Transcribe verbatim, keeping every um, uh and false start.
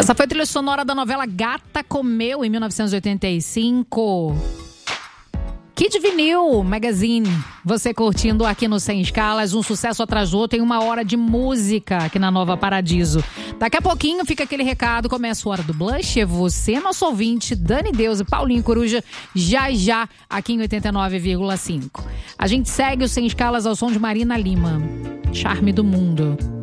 Essa foi a trilha sonora da novela Gata Comeu, em mil novecentos e oitenta e cinco. Kid Vinil Magazine, você curtindo aqui no Sem Escalas, um sucesso atrás do outro em uma hora de música aqui na Nova Paradiso. Daqui a pouquinho fica aquele recado, começa a hora do Blush, é você, nosso ouvinte, Dani Deus e Paulinho Coruja, já já aqui em oitenta e nove vírgula cinco. A gente segue o Sem Escalas ao som de Marina Lima, Charme do Mundo.